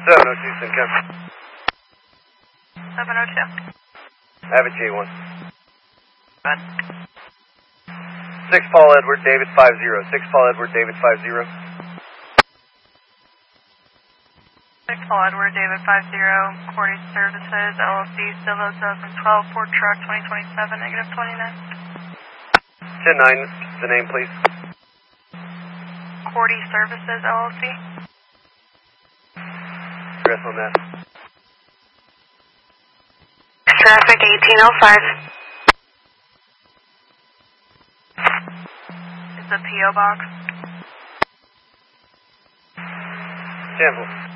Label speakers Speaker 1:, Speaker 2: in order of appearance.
Speaker 1: 702, Simcam.
Speaker 2: 702.
Speaker 1: I have a J1.
Speaker 2: Good.
Speaker 1: 6 Paul Edward, David 50. 6 Paul Edward, David 50.
Speaker 2: 6 Paul Edward, David 50. Cordy Services, LLC, Silva 2012, Ford Truck 2027, negative 29.
Speaker 1: 10-9, the name, please.
Speaker 2: Cordy Services, LLC.
Speaker 1: Address on that.
Speaker 2: Traffic 1805. It's a P.O. box.
Speaker 1: Cancel.